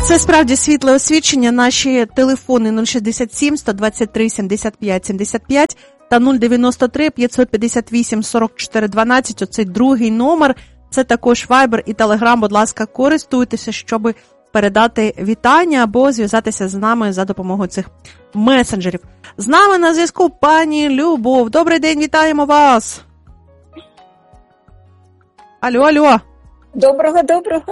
Це справді світле освічення. Наші телефони 067 123 75 75 та 093 558 44 12. Оцей другий номер. Це також Viber і Telegram. Будь ласка, користуйтеся, щоб передати вітання або зв'язатися з нами за допомогою цих месенджерів. З нами на зв'язку пані Любов. Добрий день, вітаємо вас. Алло. Доброго,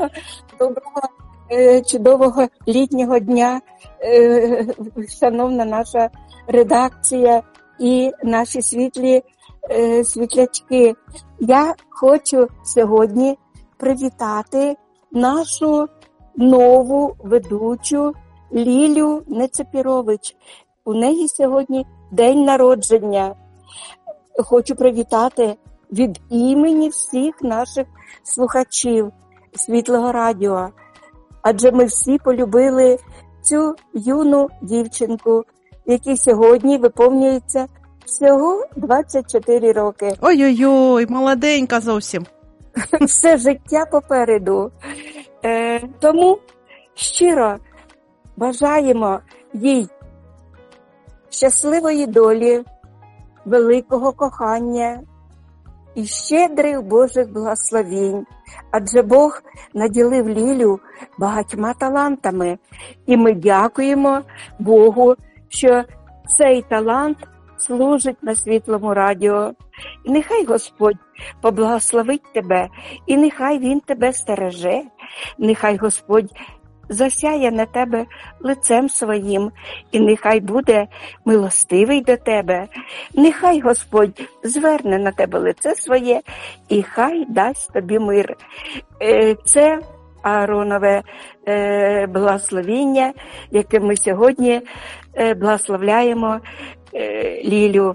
чудового літнього дня, шановна наша редакція і наші світлячки. Я хочу сьогодні привітати нашу нову ведучу Лілю Нецепірович. У неї сьогодні день народження. Хочу привітати від імені всіх наших слухачів Світлого радіо. Адже ми всі полюбили цю юну дівчинку, якій сьогодні виповнюється всього 24 роки. Ой-ой-ой, молоденька зовсім. Все життя попереду. Тому щиро бажаємо їй щасливої долі, великого кохання і щедрих Божих благословінь. Адже Бог наділив Лілю багатьма талантами. І ми дякуємо Богу, що цей талант служить на Світлому радіо. І нехай Господь поблагословить тебе, і нехай Він тебе стереже, нехай Господь засяє на тебе лицем своїм, і нехай буде милостивий до тебе. Нехай Господь зверне на тебе лице своє, і хай дасть тобі мир. Це Ааронове благословіння, яке ми сьогодні благословляємо Лілю.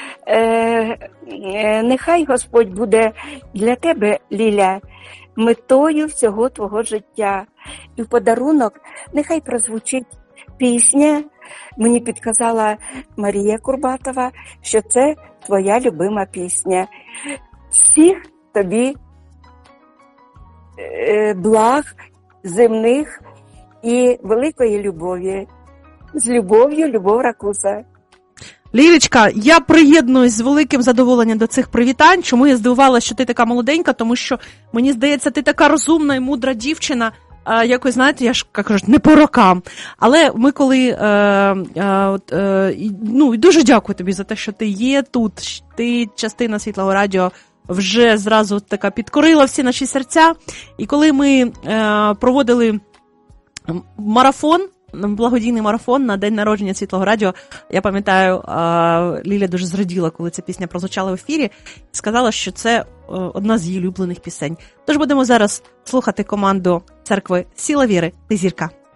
Нехай Господь буде для тебе, Ліля, метою всього твого життя. І в подарунок нехай прозвучить пісня. Мені підказала Марія Курбатова, що це твоя любима пісня. Всіх тобі благ земних і великої любові. З любов'ю, Любов Ракуса. Лілечка, я приєднуюсь з великим задоволенням до цих привітань. Чому я здивувалася, що ти така молоденька? Тому що, мені здається, ти така розумна і мудра дівчина. Якось, знаєте, я ж, як кажуть, не по рокам. Але ми коли, дуже дякую тобі за те, що ти є тут. Ти частина Світлого радіо вже зразу така підкорила всі наші серця. І коли ми проводили марафон, благодійний марафон на день народження Світлого радіо, я пам'ятаю, Ліля дуже зраділа, коли ця пісня прозвучала в ефірі, і сказала, що це одна з її улюблених пісень. Тож будемо зараз слухати команду церкви «Сила віри» «Ти зірка».